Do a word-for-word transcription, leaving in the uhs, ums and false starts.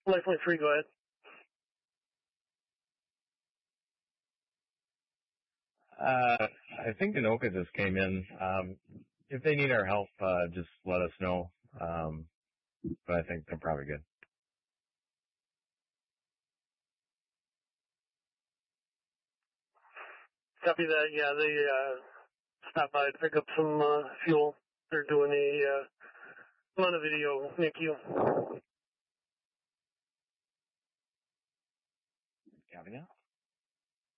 Lifelink three, go ahead. Uh, I think Anoka just came in. Um, if they need our help, uh, just let us know. Um, but I think they're probably good. Copy that. Yeah, they uh, stopped by to pick up some uh, fuel. They're doing a uh, on a video, N I C U. Copy that.